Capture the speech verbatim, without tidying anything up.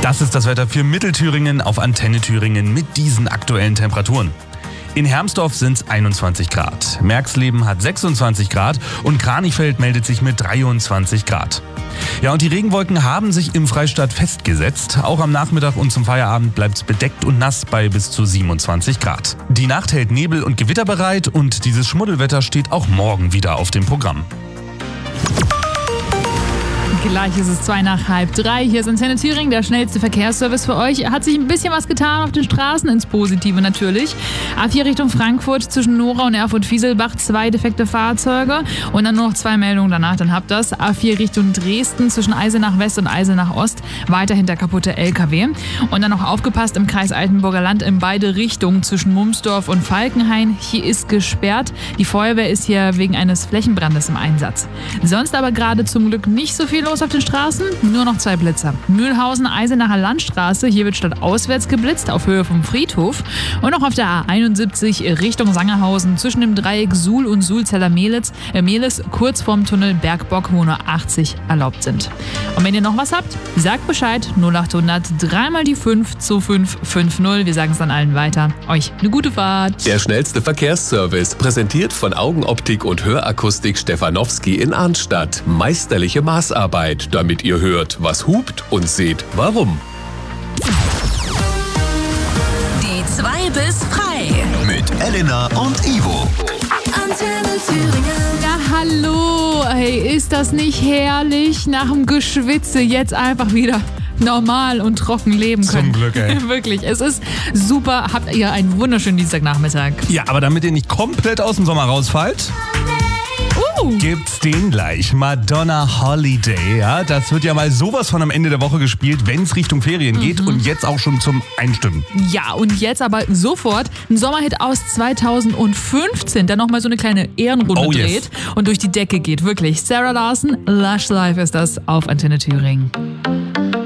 Das ist das Wetter für Mittelthüringen auf Antenne Thüringen mit diesen aktuellen Temperaturen. In Hermsdorf sind es einundzwanzig Grad, Merxleben hat sechsundzwanzig Grad und Kranichfeld meldet sich mit dreiundzwanzig Grad. Ja, und die Regenwolken haben sich im Freistaat festgesetzt. Auch am Nachmittag und zum Feierabend bleibt es bedeckt und nass bei bis zu siebenundzwanzig Grad. Die Nacht hält Nebel und Gewitter bereit und dieses Schmuddelwetter steht auch morgen wieder auf dem Programm. Gleich ist es zwei nach halb drei. Hier ist Antenne Thüringen, der schnellste Verkehrsservice für euch. Hat sich ein bisschen was getan auf den Straßen, ins Positive natürlich. A vier Richtung Frankfurt zwischen Nora und Erfurt-Fieselbach, zwei defekte Fahrzeuge. Und dann nur noch zwei Meldungen danach, dann habt ihr's. A vier Richtung Dresden zwischen Eisenach West und Eisenach Ost, weiterhin der kaputte L K W. Und dann noch aufgepasst im Kreis Altenburger Land in beide Richtungen zwischen Mumsdorf und Falkenhain. Hier ist gesperrt. Die Feuerwehr ist hier wegen eines Flächenbrandes im Einsatz. Sonst aber gerade zum Glück nicht so viel los auf den Straßen, nur noch zwei Blitzer. Mühlhausen, Eisenacher Landstraße, hier wird stadtauswärts geblitzt auf Höhe vom Friedhof. Und noch auf der A einundsiebzig Richtung Sangerhausen zwischen dem Dreieck Suhl und Sulzeller Mehlis, äh, Mehlis kurz vorm Tunnel Bergbock, wo nur achtzig erlaubt sind. Und wenn ihr noch was habt, sagt Bescheid, null achthundert, dreimal die fünf zu fünf fünf null. Wir sagen es dann allen weiter. Euch eine gute Fahrt. Der schnellste Verkehrsservice, präsentiert von Augenoptik und Hörakustik Stefanowski in Arnstadt. Meisterliche Maßarbeit, damit ihr hört, was hupt und seht, warum. Die zwei bis frei. Mit Elena und Ivo. Antenne Thüringen. Ja, hallo. Hey, ist das nicht herrlich? Nach dem Geschwitze jetzt einfach wieder normal und trocken leben können. Zum Glück, ey. Wirklich, es ist super. Habt ihr einen wunderschönen Dienstagnachmittag. Ja, aber damit ihr nicht komplett aus dem Sommer rausfallt, Uh. gibt's den gleich. Madonna Holiday, ja, das wird ja mal sowas von am Ende der Woche gespielt, wenn es Richtung Ferien geht Mhm. und jetzt auch schon zum Einstimmen. Ja, und jetzt aber sofort ein Sommerhit aus zweitausendfünfzehn, der nochmal so eine kleine Ehrenrunde Oh, yes. dreht und durch die Decke geht. Wirklich. Sarah Larson, Lush Life ist das auf Antenne Thüringen.